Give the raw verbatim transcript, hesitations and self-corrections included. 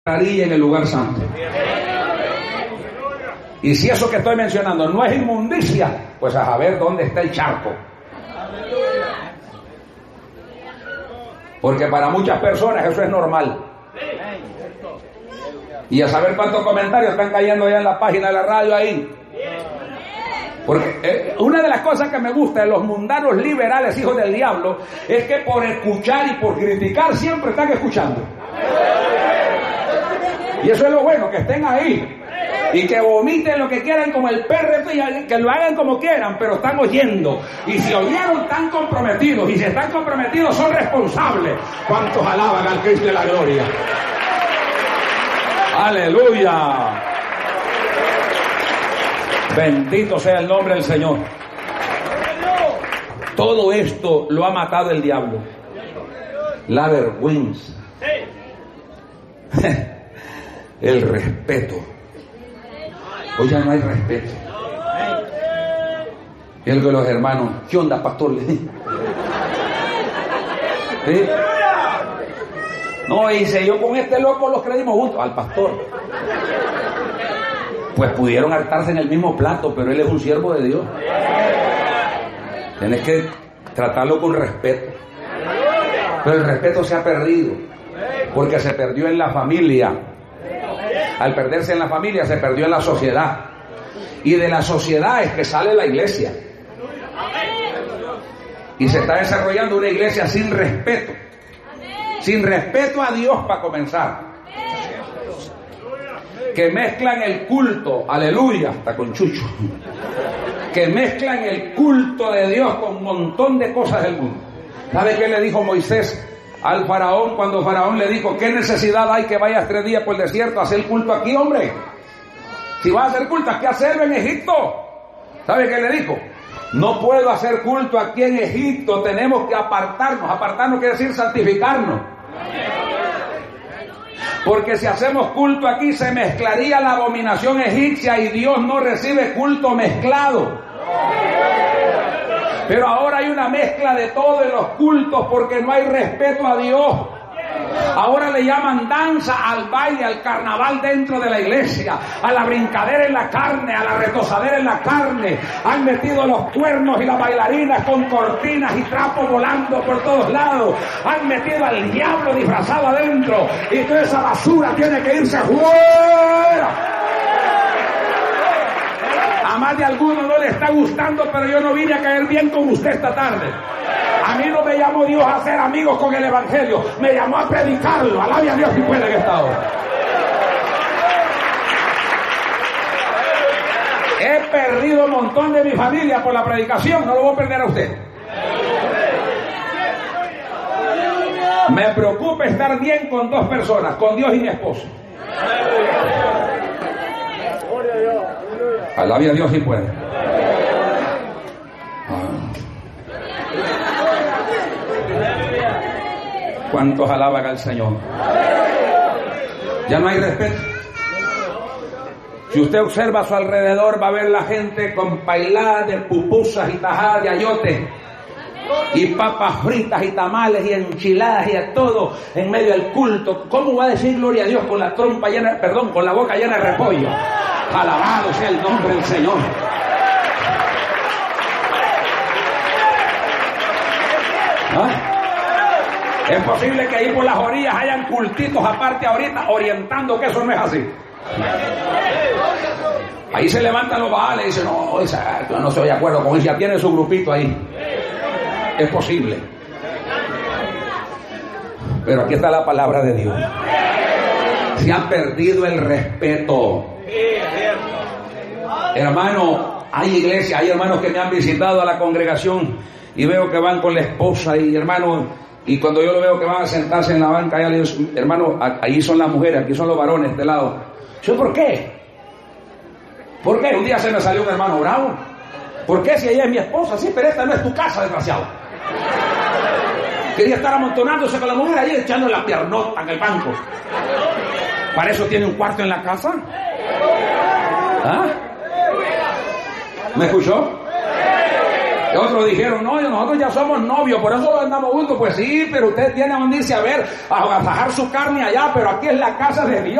en el lugar santo. Y si eso que estoy mencionando no es inmundicia, pues a saber dónde está el charco. Porque para muchas personas eso es normal. Y a saber cuántos comentarios están cayendo ya en la página de la radio ahí. Porque eh, una de las cosas que me gusta de los mundanos liberales, hijos del diablo, es que por escuchar y por criticar siempre están escuchando. Y eso es lo bueno, que estén ahí y que vomiten lo que quieran como el perro, y que lo hagan como quieran, pero están oyendo. Y si oyeron, están comprometidos, y si están comprometidos son responsables. ¿Cuántos alaban al Cristo de la gloria? ¡Aleluya! Bendito sea el nombre del Señor. Todo esto lo ha matado el diablo. La vergüenza, el respeto. Hoy ya no hay respeto. Y el de los hermanos, ¿qué onda, pastor? ¿Sí? No, dice, yo con este loco los creímos juntos. Al pastor. Pues pudieron hartarse en el mismo plato, pero él es un siervo de Dios. Tienes que tratarlo con respeto. Pero el respeto se ha perdido, porque se perdió en la familia. Al perderse en la familia, se perdió en la sociedad. Y de la sociedad es que sale la iglesia. Y se está desarrollando una iglesia sin respeto. Sin respeto a Dios, para comenzar. Que mezclan el culto, aleluya, hasta con chucho. Que mezclan el culto de Dios con un montón de cosas del mundo. ¿Sabe qué le dijo Moisés al faraón cuando faraón le dijo: ¿qué necesidad hay que vayas tres días por el desierto a hacer culto aquí, hombre? Si vas a hacer culto, ¿qué hacerlo en Egipto? ¿Sabe qué le dijo? No puedo hacer culto aquí en Egipto, tenemos que apartarnos. Apartarnos quiere decir santificarnos. Porque si hacemos culto aquí se mezclaría la abominación egipcia y Dios no recibe culto mezclado. Pero ahora hay una mezcla de todos los cultos porque no hay respeto a Dios. Ahora le llaman danza al baile, al carnaval dentro de la iglesia, a la brincadera en la carne, a la retozadera en la carne. Han metido los cuernos y las bailarinas con cortinas y trapos volando por todos lados. Han metido al diablo disfrazado adentro. Y toda esa basura tiene que irse fuera. A más de alguno no le está gustando, pero yo no vine a caer bien con usted esta tarde. A mí no me llamó Dios a ser amigos con el evangelio, me llamó a predicarlo. Alabe a Dios si puede en esta hora. He perdido un montón de mi familia por la predicación, no lo voy a perder a usted. Me preocupa estar bien con dos personas, con Dios y mi esposo. Alabe a Dios si puede. ¿Cuántos alaban al Señor? Ya no hay respeto. Si usted observa a su alrededor, va a ver la gente con bailadas de pupusas y tajadas de ayote, y papas fritas y tamales y enchiladas y a todo en medio del culto. ¿Cómo va a decir gloria a Dios con la trompa llena, perdón, con la boca llena de repollo? Alabado sea el nombre del Señor. ¿Ah? Es posible que ahí por las orillas hayan cultitos aparte ahorita orientando que eso no es así. Ahí se levantan los baales y dicen: no, esa, yo no estoy de acuerdo con eso, ya tiene su grupito ahí. Es posible. Pero aquí está la palabra de Dios. Se ha perdido el respeto. Hermano, hay iglesias, hay hermanos que me han visitado a la congregación y veo que van con la esposa y hermano, y cuando yo lo veo que van a sentarse en la banca, allá le digo: hermano, ahí son las mujeres, aquí son los varones de este lado. Yo, ¿por qué? ¿Por qué? Un día se me salió un hermano bravo. ¿Por qué si ella es mi esposa? Sí, pero esta no es tu casa, desgraciado. Quería estar amontonándose con la mujer allí echando la piernota en el banco. ¿Para eso tiene un cuarto en la casa? ¿Ah? ¿Me escuchó? Y otros dijeron, no, nosotros ya somos novios, por eso andamos juntos. Pues sí, pero usted tiene donde irse a ver, a agasajar su carne allá, pero aquí es la casa de Dios.